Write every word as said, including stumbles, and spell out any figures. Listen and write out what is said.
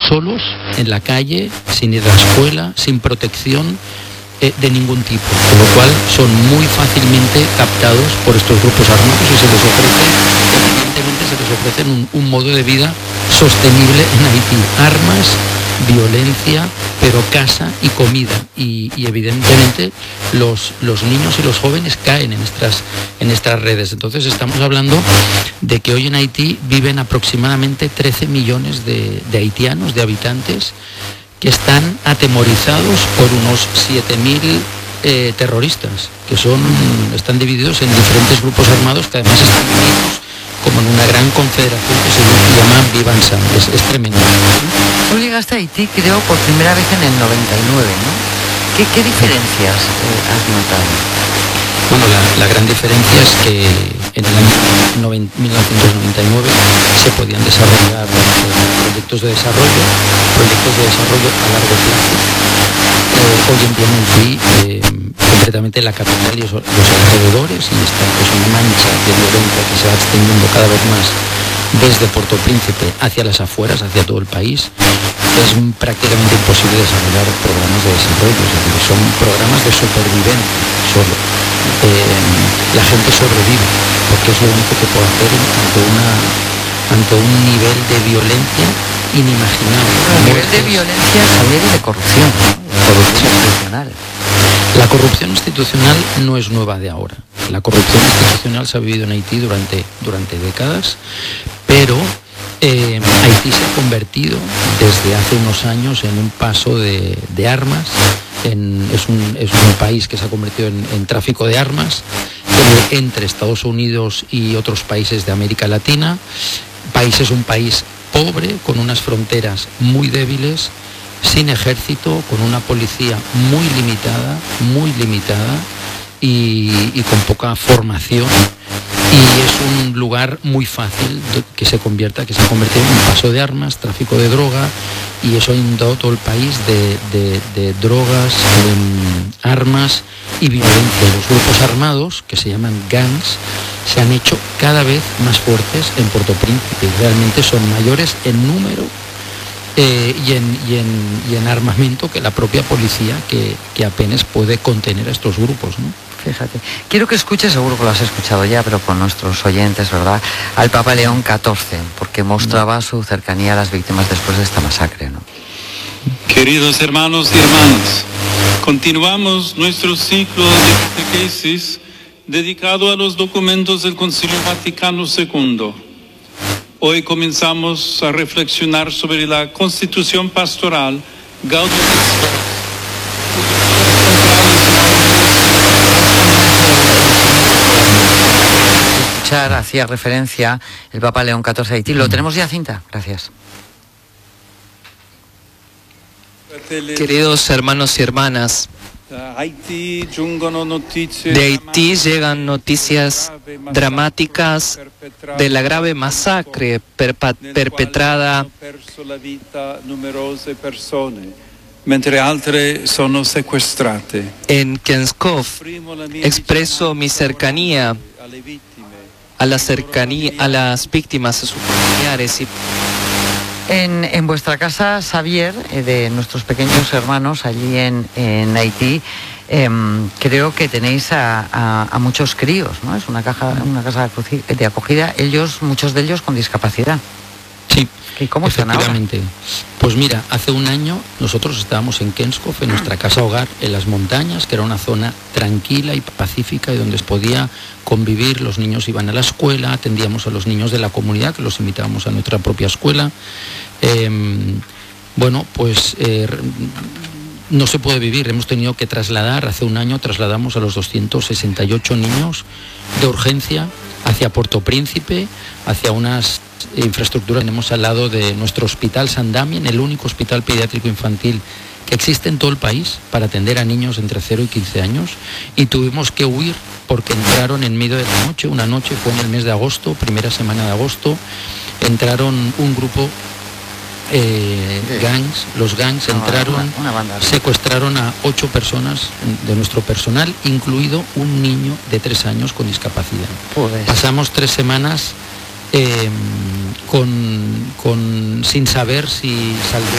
solos en la calle, sin ir a la escuela, sin protección eh, de ningún tipo, con lo cual son muy fácilmente captados por estos grupos armados y se les ofrece, evidentemente se les ofrece un, un modo de vida sostenible en Haití, armas, violencia, pero casa y comida, y, y evidentemente los, los niños y los jóvenes caen en estas, en estas redes. Entonces estamos hablando de que hoy en Haití viven aproximadamente trece millones de, de haitianos, de habitantes, que están atemorizados por unos siete mil eh, terroristas, que son, están divididos en diferentes grupos armados que además están unidos como en una gran confederación que se llama Vivansan. Es, es tremendo. Tú llegaste a Haití, creo, por primera vez en el noventa y nueve, ¿no? ¿Qué, qué diferencias eh, has notado? Bueno, la, la gran diferencia es que en el año mil novecientos noventa y nueve se podían desarrollar eh, proyectos de desarrollo, proyectos de desarrollo a largo plazo. Eh, hoy en día en Haití, eh, concretamente la capital y los alrededores, y esta es una mancha de violencia que se va extendiendo cada vez más desde Puerto Príncipe hacia las afueras, hacia todo el país, es prácticamente imposible desarrollar programas de desarrollo, es decir, son programas de supervivencia solo. Eh, la gente sobrevive porque es lo único que puede hacer ante, una, ante un nivel de violencia inimaginable. Un nivel de violencia, Xavier, y de corrupción, ¿no? Corrupción institucional. La corrupción institucional no es nueva de ahora. La corrupción institucional se ha vivido en Haití durante, durante décadas, pero eh, Haití se ha convertido desde hace unos años en un paso de, de armas. En, es, un, es un país que se ha convertido en, en tráfico de armas eh, entre Estados Unidos y otros países de América Latina. País es un país pobre, con unas fronteras muy débiles, sin ejército, con una policía muy limitada, muy limitada y, y con poca formación. Y es un lugar muy fácil que se convierta, que se ha convertido en un paso de armas, tráfico de droga, y eso ha inundado todo el país de, de, de drogas, de armas y violencia. Los grupos armados, que se llaman gangs, se han hecho cada vez más fuertes en Puerto Príncipe y realmente son mayores en número eh, y, en, y, en, y en armamento que la propia policía, que, que apenas puede contener a estos grupos, ¿no? Fíjate, quiero que escuches, seguro que lo has escuchado ya, pero con nuestros oyentes, ¿verdad?, al Papa León catorce, porque mostraba su cercanía a las víctimas después de esta masacre, ¿no? Queridos hermanos y hermanas, continuamos nuestro ciclo de catequesis dedicado a los documentos del Concilio Vaticano segundo. Hoy comenzamos a reflexionar sobre la Constitución Pastoral Gaudium et Spes. Hacía referencia el Papa León catorce a Haití. ¿Lo tenemos ya, cinta? Gracias. Queridos hermanos y hermanas, de Haití llegan noticias dramáticas de la grave masacre perpetrada en Kenskov. Expreso mi cercanía a la cercanía a las víctimas, a sus familiares. Y en, en vuestra casa, Xavier, eh, de nuestros pequeños hermanos allí en, en Haití, eh, creo que tenéis a, a, a muchos críos, ¿no? Es una, caja, una casa de acogida, ellos, muchos de ellos con discapacidad. Sí, ¿y cómo están ahora? efectivamente. Pues mira, hace un año nosotros estábamos en Kenskov, en nuestra casa hogar, en las montañas, que era una zona tranquila y pacífica y donde se podía convivir. Los niños iban a la escuela, atendíamos a los niños de la comunidad, que los invitábamos a nuestra propia escuela. Eh, bueno, pues eh, no se puede vivir. Hemos tenido que trasladar, hace un año trasladamos a los doscientos sesenta y ocho niños de urgencia hacia Puerto Príncipe, hacia unas infraestructuras que tenemos al lado de nuestro hospital San Damien, el único hospital pediátrico infantil que existe en todo el país para atender a niños entre cero y quince años, y tuvimos que huir porque entraron en medio de la noche. Una noche fue en el mes de agosto, primera semana de agosto, entraron un grupo eh, sí. gangs, los gangs una entraron, banda, una banda, secuestraron a ocho personas de nuestro personal, incluido un niño de tres años con discapacidad. Pues. Pasamos tres semanas eh, con, con, sin saber si saldría